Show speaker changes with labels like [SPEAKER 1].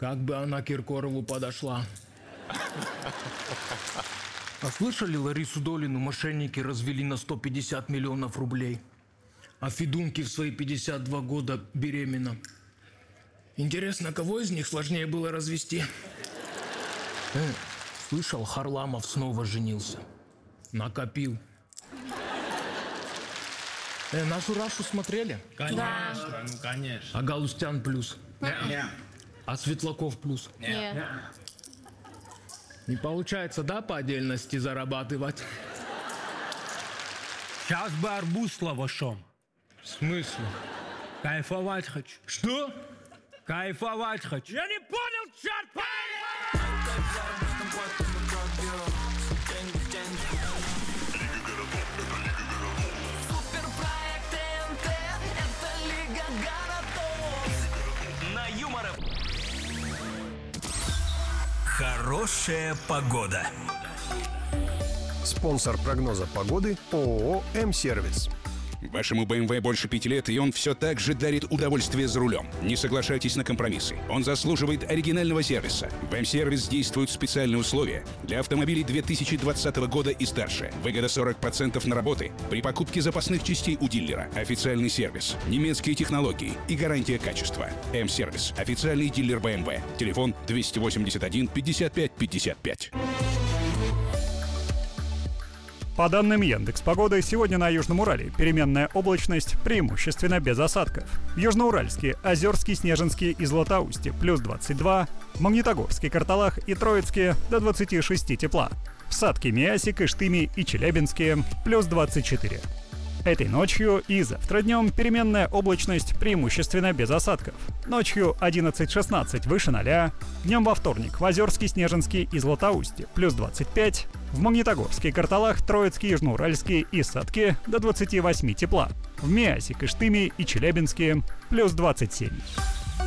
[SPEAKER 1] Как бы она к Киркорову подошла. А слышали, Ларису Долину мошенники развели на 150 миллионов рублей? А Федунки в свои 52 года беременна. Интересно, кого из них сложнее было развести? Слышал, Харламов снова женился. Накопил. Нашу Рашу смотрели?
[SPEAKER 2] Конечно, ну конечно.
[SPEAKER 1] А Галустян плюс?
[SPEAKER 2] Нет.
[SPEAKER 1] А Светлаков плюс?
[SPEAKER 2] Нет.
[SPEAKER 1] Не получается, да, по отдельности зарабатывать?
[SPEAKER 3] Сейчас бы арбуз с лавашом.
[SPEAKER 1] В смысле?
[SPEAKER 3] Кайфовать хочу.
[SPEAKER 1] Что?
[SPEAKER 3] Кайфовать хочу.
[SPEAKER 1] Я не понял, черт побери!
[SPEAKER 4] Суперпроект ТНТ, это Лига городов. На Юмор ФМ.
[SPEAKER 5] Хорошая погода.
[SPEAKER 6] Спонсор прогноза погоды – ООО «М-сервис».
[SPEAKER 7] Вашему BMW больше 5 лет, и он все так же дарит удовольствие за рулем. Не соглашайтесь на компромиссы. Он заслуживает оригинального сервиса. В М-сервис действуют специальные условия для автомобилей 2020 года и старше. Выгода 40% на работы при покупке запасных частей у дилера. Официальный сервис, немецкие технологии и гарантия качества. М-сервис. Официальный дилер BMW. Телефон 281 55 55.
[SPEAKER 8] По данным Яндекс.Погоды, сегодня на Южном Урале переменная облачность, преимущественно без осадков. В Южноуральске, Озерске, Снежинске и Златоусте плюс 22, в Магнитогорске, Карталах и Троицке до 26 тепла. В Сатке, Миасе, Кыштыме и Челябинске плюс 24. Этой ночью и завтра днем переменная облачность, преимущественно без осадков. Ночью 11-16 выше 0, днем во вторник в Озерске, Снежинске и Златоусте плюс 25, в Магнитогорске, Карталах, Троицке, Южноуральске и Сатке до 28 тепла, в Миасе, Кыштыме и Челябинске плюс 27.